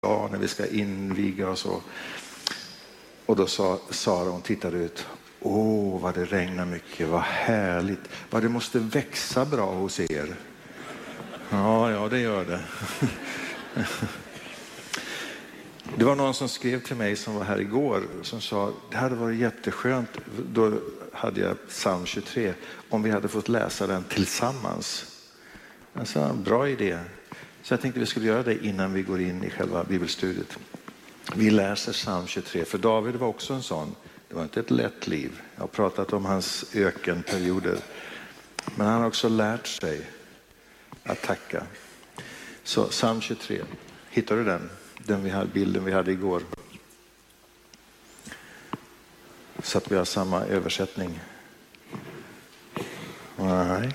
idag när vi ska inviga och så. Och då sa Sara, hon tittade ut. Åh, vad det regnar mycket, vad härligt. Vad det måste växa bra hos er. Ja, det gör det. Det var någon som skrev till mig som var här igår som sa, det hade varit jätteskönt, då hade jag psalm 23, om vi hade fått läsa den tillsammans. Alltså, bra idé. Så jag tänkte vi skulle göra det innan vi går in i själva bibelstudiet. Vi läser psalm 23, för David var också en sån. Det var inte ett lätt liv. Jag har pratat om hans ökenperioder. Men han har också lärt sig att tacka. Så psalm 23, hittar du den? Bilden vi hade igår. Så att vi har samma översättning. Nej.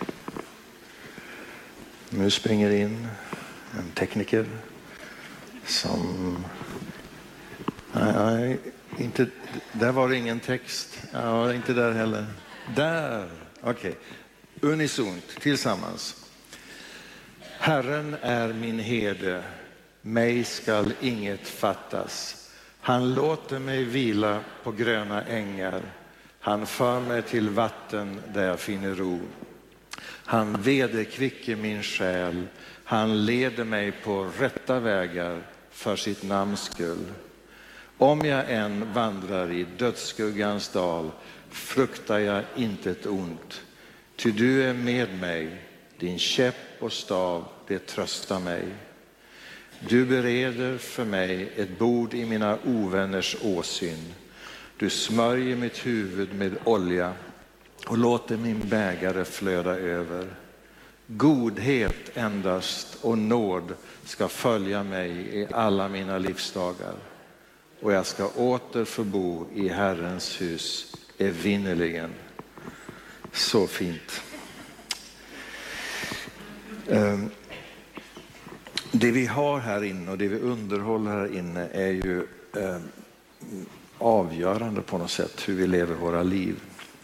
Nu springer in en tekniker som... Nej, inte... Där var det ingen text. Ja, inte där heller. Där, okej. Unisont, tillsammans. Herren är min herde. Mig skall inget fattas. Han låter mig vila på gröna ängar. Han för mig till vatten där jag finner ro. Han vederkvicker min själ. Han leder mig på rätta vägar för sitt namns skull. Om jag än vandrar i dödsskuggans dal fruktar jag inte ett ont. Ty du är med mig, din käpp och stav, det tröstar mig. Du bereder för mig ett bord i mina ovänners åsyn. Du smörjer mitt huvud med olja och låter min bägare flöda över. Godhet endast och nåd ska följa mig i alla mina livsdagar. Och jag ska åter förbo i Herrens hus evinnerligen. Så fint. Det vi har här inne och det vi underhåller här inne är ju avgörande på något sätt hur vi lever våra liv.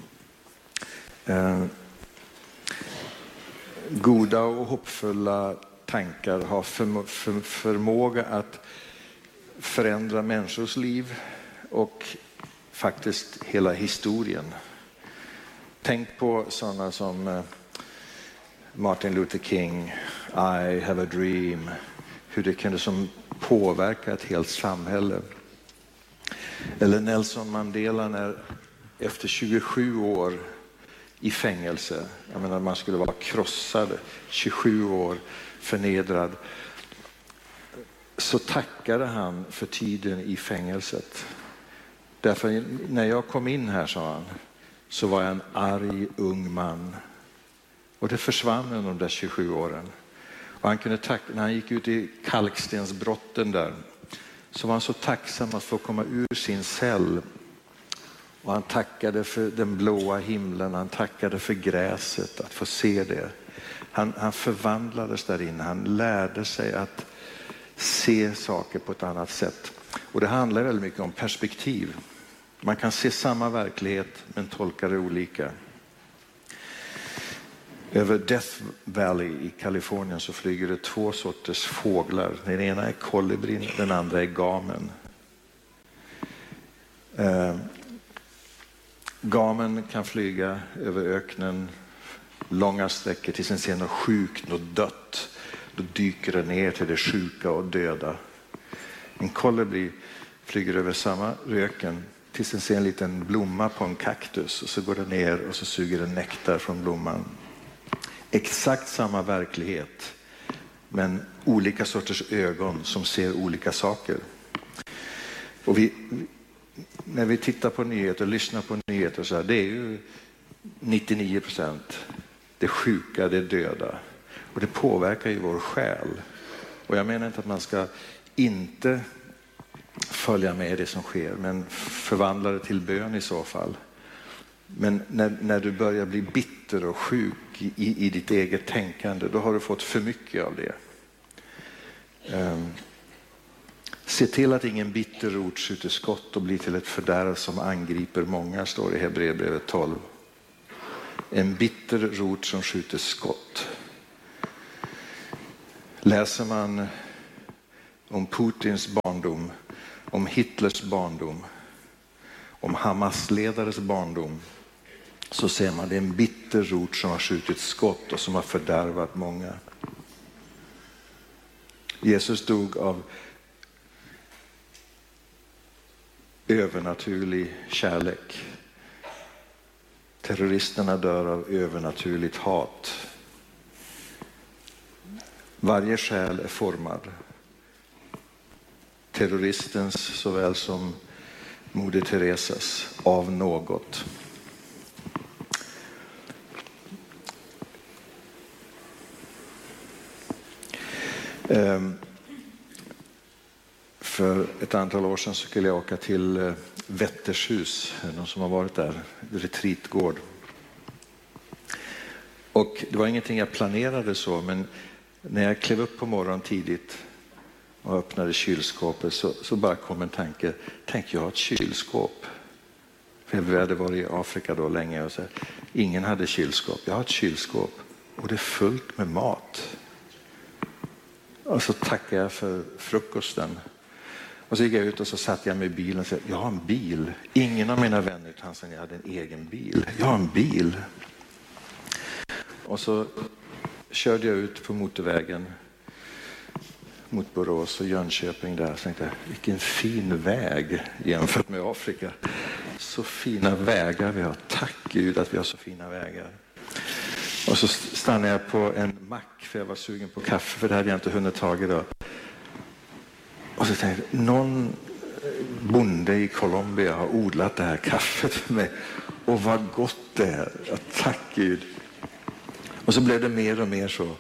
Goda och hoppfulla tankar har förmåga att förändra människors liv och faktiskt hela historien. Tänk på sådana som Martin Luther King, I have a dream, hur det kunde som påverka ett helt samhälle. Eller Nelson Mandela när efter 27 år i fängelse, jag menar man skulle vara krossad, 27 år förnedrad, så tackade han för tiden i fängelset. Därför när jag kom in här, sa han, så var jag en arg ung man. Och det försvann under de där 27 åren. Och han kunde när han gick ut i kalkstensbrotten där, så var han så tacksam att få komma ur sin cell. Och han tackade för den blåa himlen, han tackade för gräset, att få se det. Han förvandlades där inne, han lärde sig att se saker på ett annat sätt. Och det handlar väldigt mycket om perspektiv. Man kan se samma verklighet men tolka det olika. Över Death Valley i Kalifornien så flyger det 2 sorters fåglar. Den ena är kolibrin, den andra är gamen. Gamen kan flyga över öknen långa sträckor tills den ser något sjukt, något dött. Då dyker den ner till det sjuka och döda. En kolibri flyger över samma öken tills den ser en liten blomma på en kaktus. Och så går den ner och så suger den nektar från blomman. Exakt samma verklighet, men olika sorters ögon som ser olika saker. Och när vi tittar på nyheter, lyssnar på nyheter så här, det är ju 99% det sjuka, det döda. Och det påverkar ju vår själ. Och jag menar inte att man ska inte följa med det som sker, men förvandla det till bön i så fall. Men när du börjar bli bitter och sjuk i ditt eget tänkande, då har du fått för mycket av det. Se till att ingen bitter rot skjuter skott och blir till ett fördärv som angriper många, står det i Hebreerbrevet 12. En bitter rot som skjuter skott. Läser man om Putins barndom, om Hitlers barndom, om Hamas-ledares barndom, så ser man det är en bitter rot som har skjutit skott och som har fördärvat många. Jesus dog av övernaturlig kärlek. Terroristerna dör av övernaturligt hat. Varje själ är formad. Terroristens såväl som Moder Teresas av något. För ett antal år sedan skulle jag åka till Vättershus, någon som har varit där, retreatgård. Och det var ingenting jag planerade så, men när jag klev upp på morgonen tidigt och öppnade kylskåpet så bara kom en tanke, tänk jag har ett kylskåp. För vi hade varit i Afrika då länge och så ingen hade kylskåp. Jag har ett kylskåp och det är fullt med mat. Och så tackade jag för frukosten. Och så gick jag ut och så satt jag med bilen och sa, jag har en bil. Ingen av mina vänner i Tanzania hade en egen bil. Jag har en bil. Och så körde jag ut på motorvägen mot Borås och Jönköping där. Så tänkte jag, vilken fin väg jämfört med Afrika. Så fina vägar vi har. Tack Gud att vi har så fina vägar. Och så stannade jag på en mack för jag var sugen på kaffe, för det hade jag inte hunnit tag idag. Och så tänkte jag, någon bonde i Colombia har odlat det här kaffet för mig. Och vad gott det är. Ja, tack Gud. Och så blev det mer och mer så.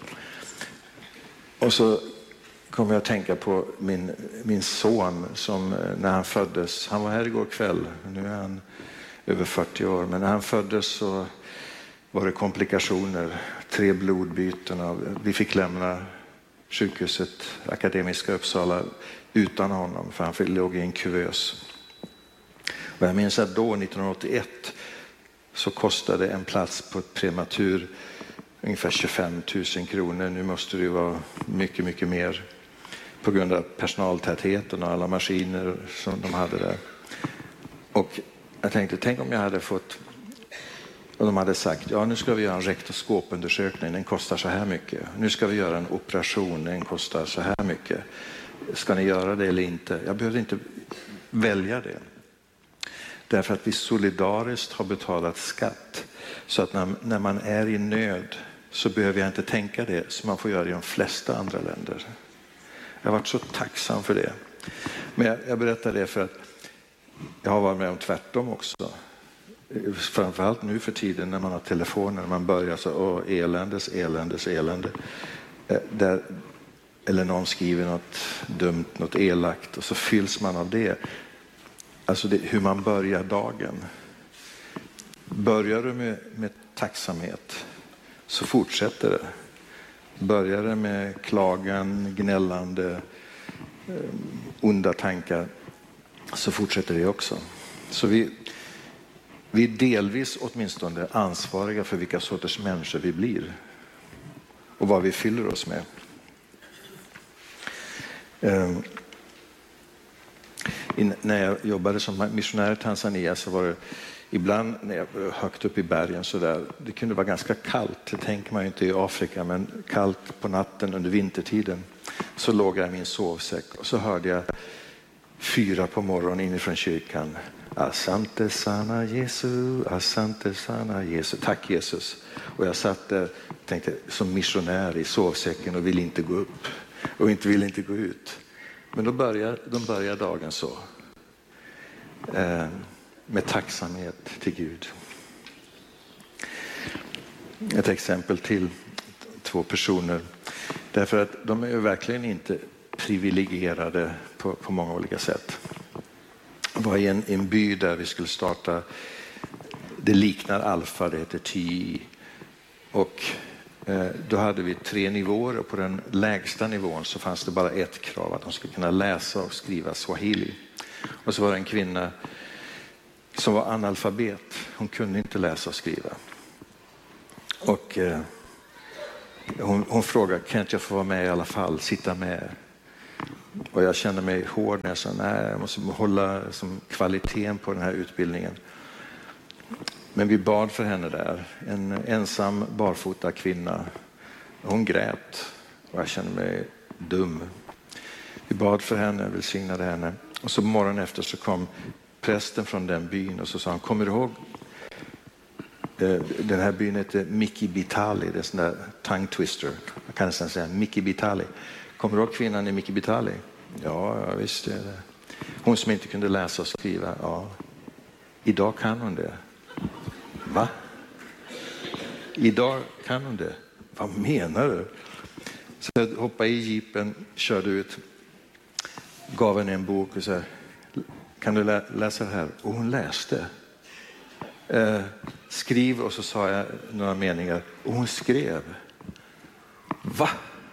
Och så kom jag att tänka på min son som när han föddes, han var här igår kväll, nu är han över 40 år, men när han föddes så var det komplikationer, 3 blodbyten och vi fick lämna sjukhuset Akademiska Uppsala utan honom för han låg i en kuvös. Och jag minns att då 1981 så kostade en plats på ett prematur ungefär 25 000 kronor. Nu måste det ju vara mycket, mycket mer på grund av personaltätheten och alla maskiner som de hade där. Och jag tänkte, tänk om jag hade fått, och de hade sagt, ja nu ska vi göra en rektoskopundersökning, den kostar så här mycket. Nu ska vi göra en operation, den kostar så här mycket. Ska ni göra det eller inte? Jag behövde inte välja det. Därför att vi solidariskt har betalat skatt. Så att när man är i nöd så behöver jag inte tänka det som man får göra i de flesta andra länder. Jag har varit så tacksam för det. Men jag berättar det för att jag har varit med om tvärtom också. Framförallt nu för tiden när man har telefoner, när man börjar så elände. Eller någon skriver något dumt, något elakt och så fylls man av det. Alltså hur man börjar dagen. Börjar du med tacksamhet så fortsätter det. Börjar det med klagan, gnällande, onda tankar så fortsätter det också. Så vi är delvis åtminstone ansvariga för vilka sorters människor vi blir och vad vi fyller oss med. När jag jobbade som missionär i Tanzania så var det ibland när jag var högt upp i bergen så där, det kunde vara ganska kallt, det tänker man ju inte i Afrika, men kallt på natten under vintertiden. Så låg jag i min sovsäck och så hörde jag 4 på morgonen inifrån kyrkan. Asante sana Jesus, asante sana Jesus. Tack Jesus. Och jag satt där tänkte, som missionär i sovsäcken och ville inte gå upp och ville inte gå ut. Men de börjar dagen så. Med tacksamhet till Gud. Ett exempel till 2 personer. Därför att de är ju verkligen inte privilegierade på många olika sätt. Jag var i en by där vi skulle starta, det liknar Alfa, det heter TI. Och då hade vi 3 nivåer och på den lägsta nivån så fanns det bara ett krav, att de skulle kunna läsa och skriva swahili. Och så var det en kvinna som var analfabet. Hon kunde inte läsa och skriva. Och hon frågade, kan inte jag få vara med i alla fall, sitta med? Och jag kände mig hård när jag sa nej, jag måste hålla kvaliteten på den här utbildningen. Men vi bad för henne där. En ensam barfota kvinna. Hon grät och jag kände mig dum. Vi bad för henne, välsignade henne. Och så morgonen efter så kom prästen från den byn och så sa han, kommer du ihåg? Den här byn heter Mikibitali, det är en sån där tongue twister. Jag kan nästan säga Mikibitali. Kommer du ihåg kvinnan i Mikibitali? Ja, visst är det. Hon som inte kunde läsa och skriva, ja. Idag kan hon det. Va? Idag kan hon det. Vad menar du? Så jag hoppade i jeepen, körde ut, gav henne en bok och sa, kan du läsa det här? Och hon läste. Skriv, och så sa jag några meningar och hon skrev. Va?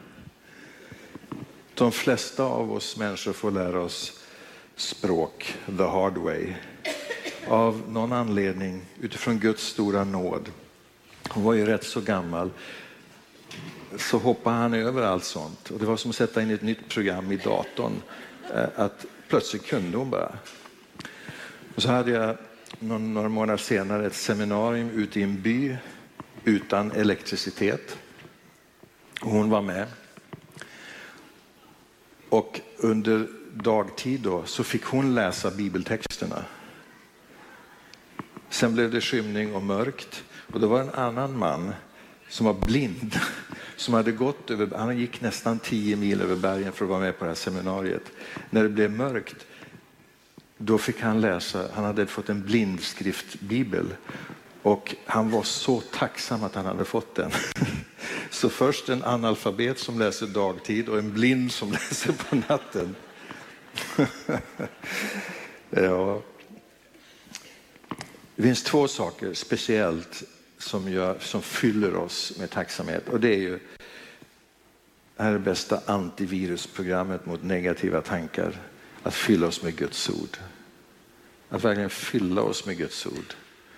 De flesta av oss människor får lära oss språk the hard way. Av någon anledning, utifrån Guds stora nåd. Hon var ju rätt så gammal. Så hoppade han över allt sånt. Och det var som att sätta in ett nytt program i datorn. Att plötsligt kunde hon bara. Och så hade jag några månader senare ett seminarium ute i en by utan elektricitet. Och hon var med. Och under dagtid då så fick hon läsa bibeltexterna. Sen blev det skymning och mörkt. Och det var en annan man som var blind. Som hade gått över, han gick nästan 10 mil över bergen för att vara med på det här seminariet. När det blev mörkt, då fick han läsa, han hade fått en blindskriftbibel. Och han var så tacksam att han hade fått den. Så först en analfabet som läser dagtid och en blind som läser på natten. Ja. Det finns 2 saker speciellt som fyller oss med tacksamhet. Och det är ju det här bästa antivirusprogrammet mot negativa tankar. Att fylla oss med Guds ord. Att verkligen fylla oss med Guds ord.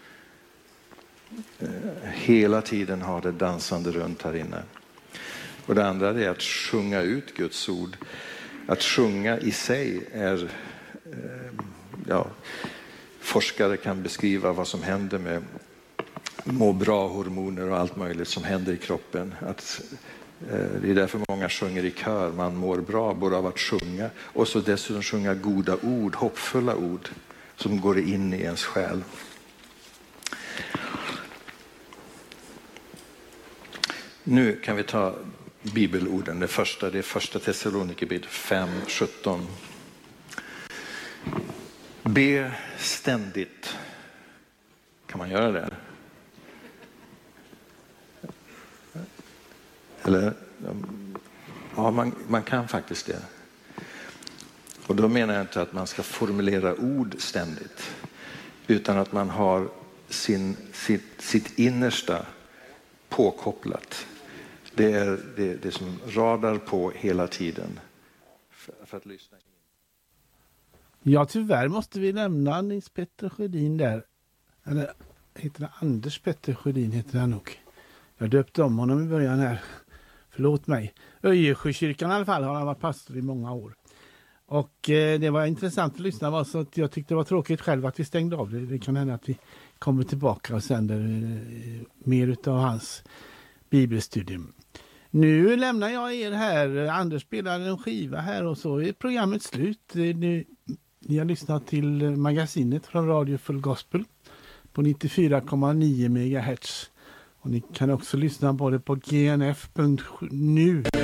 Hela tiden har det dansande runt här inne. Och det andra är att sjunga ut Guds ord. Att sjunga i sig är, forskare kan beskriva vad som händer med må bra hormoner och allt möjligt som händer i kroppen. Det är därför många sjunger i kör. Man mår bra både av att sjunga och så dessutom sjunga goda ord, hoppfulla ord som går in i ens själ. Nu kan vi ta bibelorden. Det är första Thessalonikerbrevet 5:17. Be ständigt. Kan man göra det? Eller? Ja, man kan faktiskt det. Och då menar jag inte att man ska formulera ord ständigt. Utan att man har sitt innersta påkopplat. Det är det som radar på hela tiden. För att lyssna in. Ja, tyvärr måste vi lämna Nils Petter Sjödin där. Eller heter det Anders Petter Sjödin heter han nog. Jag döpte om honom i början här. Förlåt mig. Öjersjökyrkan i alla fall har han varit pastor i många år. Och det var intressant att lyssna på, så att jag tyckte det var tråkigt själv att vi stängde av det. Det kan hända att vi kommer tillbaka och sänder mer av hans bibelstudium. Nu lämnar jag er här. Anders spelar en skiva här och så är programmet slut. Ni har lyssnat till magasinet från Radio Full Gospel på 94,9 MHz. Och ni kan också lyssna på det på gnf.nu.